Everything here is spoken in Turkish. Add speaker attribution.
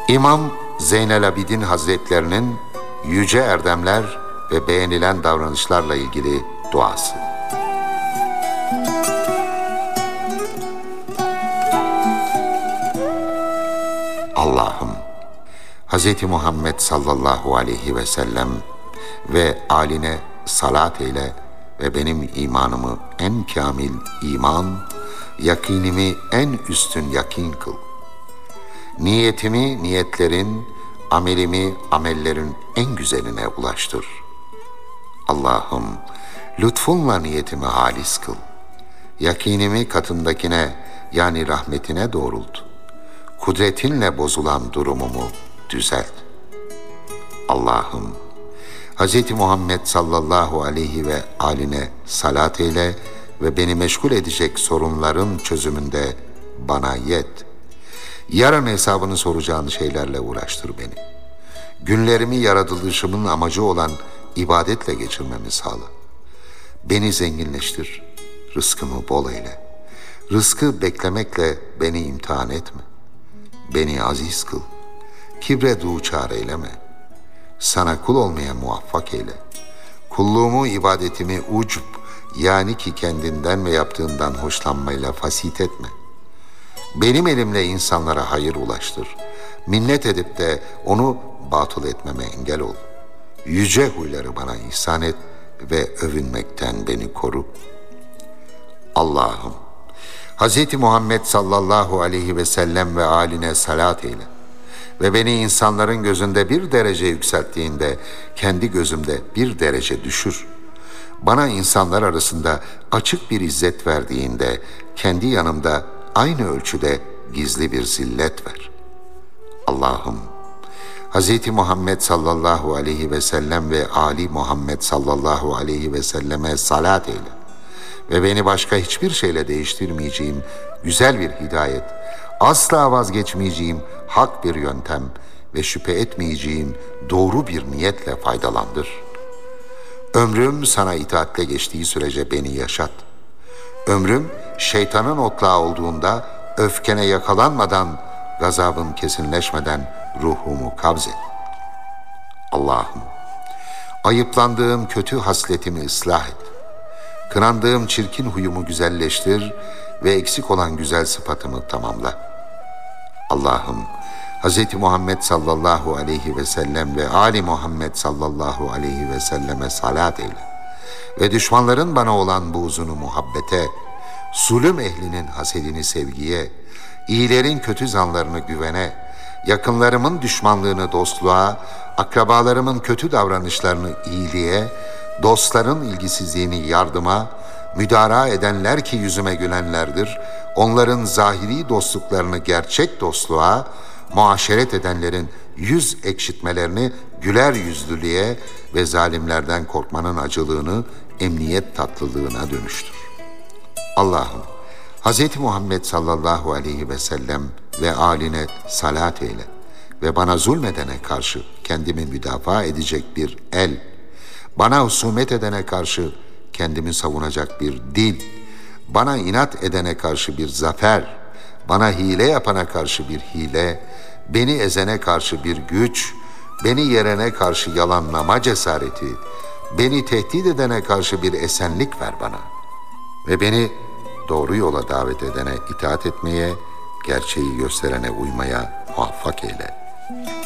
Speaker 1: İmam Zeynel Abidin Hazretlerinin yüce erdemler ve beğenilen davranışlarla ilgili duası. Allah'ım, Hz. Muhammed sallallahu aleyhi ve sellem ve âline salat eyle ve benim imanımı en kamil iman, yakinimi en üstün yakin kıl. Niyetimi niyetlerin, amelimi amellerin en güzeline ulaştır. Allah'ım, lütfunla niyetimi halis kıl. Yakinimi katındakine, yani rahmetine doğrult. Kudretinle bozulan durumumu düzelt. Allah'ım, Hz. Muhammed sallallahu aleyhi ve âline salat eyle ve beni meşgul edecek sorunların çözümünde bana yet. Yarın hesabını soracağın şeylerle uğraştır beni. Günlerimi yaratılışımın amacı olan ibadetle geçirmemi sağla. Beni zenginleştir, rızkımı bol eyle. Rızkı beklemekle beni imtihan etme. Beni aziz kıl, kibre duçar eyleme. Sana kul olmaya muvaffak eyle. Kulluğumu, ibadetimi ucb, yani ki kendinden ve yaptığından hoşlanmayla fasit etme. Benim elimle insanlara hayır ulaştır. Minnet edip de onu batıl etmeme engel ol. Yüce huyları bana ihsan et ve övünmekten beni koru. Allah'ım, Hz. Muhammed sallallahu aleyhi ve sellem ve âline salat eyle ve beni insanların gözünde bir derece yükselttiğinde kendi gözümde bir derece düşür. Bana insanlar arasında açık bir izzet verdiğinde kendi yanımda aynı ölçüde gizli bir zillet ver. Allah'ım, Hz. Muhammed sallallahu aleyhi ve sellem ve Ali Muhammed sallallahu aleyhi ve selleme salat eyle ve beni başka hiçbir şeyle değiştirmeyeceğim güzel bir hidayet, asla vazgeçmeyeceğim hak bir yöntem ve şüphe etmeyeceğim doğru bir niyetle faydalandır. Ömrüm sana itaatle geçtiği sürece beni yaşat. Ömrüm şeytanın otlağı olduğunda öfkene yakalanmadan, gazabın kesinleşmeden ruhumu kabz et. Allah'ım, ayıplandığım kötü hasletimi ıslah et. Kınandığım çirkin huyumu güzelleştir ve eksik olan güzel sıfatımı tamamla. Allah'ım, Hz. Muhammed sallallahu aleyhi ve sellem ve Ali Muhammed sallallahu aleyhi ve selleme salat eyle ve düşmanların bana olan buğzunu muhabbete, zulüm ehlinin hasedini sevgiye, iyilerin kötü zanlarını güvene, yakınlarımın düşmanlığını dostluğa, akrabalarımın kötü davranışlarını iyiliğe, dostların ilgisizliğini yardıma, müdara edenler ki yüzüme gülenlerdir, onların zahiri dostluklarını gerçek dostluğa, muaşeret edenlerin yüz ekşitmelerini güler yüzlülüğe ve zalimlerden korkmanın acılığını emniyet tatlılığına dönüştür. Allah'ım, Hz. Muhammed sallallahu aleyhi ve sellem ve âline salat eyle ve bana zulmedene karşı kendimi müdafaa edecek bir el, bana husumet edene karşı kendimi savunacak bir dil, bana inat edene karşı bir zafer, bana hile yapana karşı bir hile, beni ezene karşı bir güç, beni yerene karşı yalanlama cesareti, beni tehdit edene karşı bir esenlik ver bana. Ve beni doğru yola davet edene itaat etmeye, gerçeği gösterene uymaya muvaffak eyle.